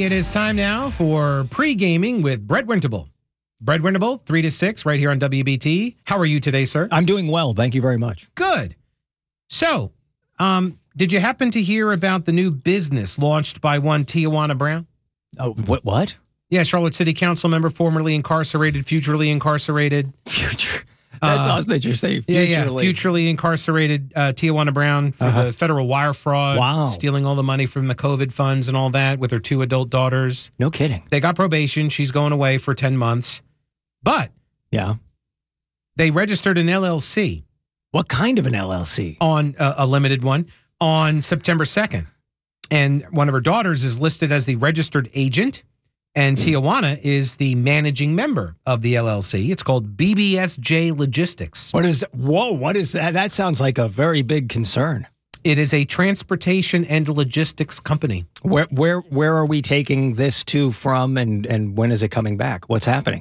it is time now for pre-gaming with Brett Winterble. Brett Winterble, 3 to 6, right here on WBT. How are you today, sir? I'm doing well. Thank you very much. Good. So, did you happen to hear about the new business launched by one Tijuana Brown? Oh, what? Yeah, Charlotte City Council member, formerly incarcerated, futurely incarcerated. Future. That's awesome that you're saying futurely. Yeah, futurely incarcerated Tijuana Brown for the federal wire fraud. Wow. Stealing all the money from the COVID funds and all that with her 2 adult daughters. No kidding. They got probation. She's going away for 10 months. But Yeah. they registered an LLC. What kind of an LLC? On a limited one on September 2nd. And one of her daughters is listed as the registered agent. And Tijuana is the managing member of the LLC. It's called BBSJ Logistics. What is that? That sounds like a very big concern. It is a transportation and logistics company. Where are we taking this to from, and when is it coming back? What's happening?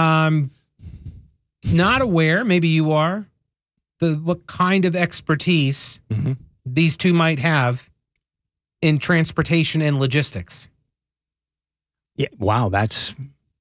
Not aware, maybe you are, what kind of expertise these two might have in transportation and logistics. Yeah, wow, that's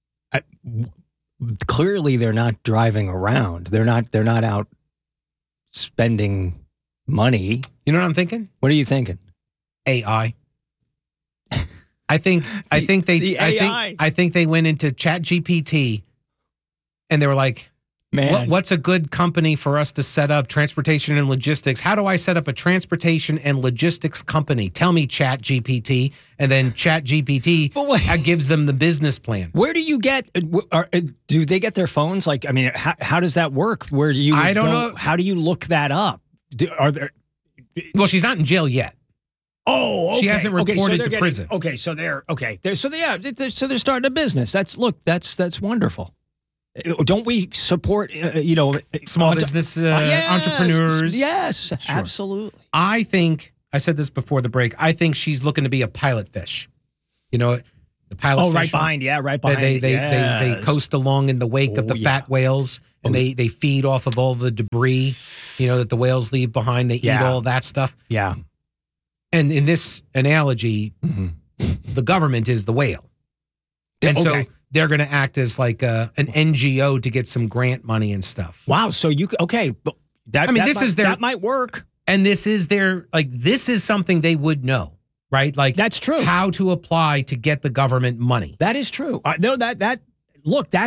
clearly they're not driving around. They're not out spending money. You know what I'm thinking? What are you thinking? AI. I think they went into ChatGPT and they were like, man, what's a good company for us to set up transportation and logistics? How do I set up a transportation and logistics company? Tell me, ChatGPT. And then ChatGPT gives them the business plan. Where do you get, do they get their phones? Like, I mean, how does that work? Where do you, I don't know. How do you look that up? Well, she's not in jail yet. Oh, okay. She hasn't reported to prison. Okay, so they're starting a business. That's wonderful. Don't we support, small business entrepreneurs? Yes, sure. Absolutely. I think, I said this before the break, I think she's looking to be a pilot fish. You know, the pilot fish. Right behind. They coast along in the wake of the fat whales, and they feed off of all the debris, that the whales leave behind. They eat all that stuff. Yeah. And in this analogy, the government is the whale. And so they're going to act as like an NGO to get some grant money and stuff. Wow. So that might work. And this is this is something they would know, right? Like, that's true. How to apply to get the government money. That is true. No, look,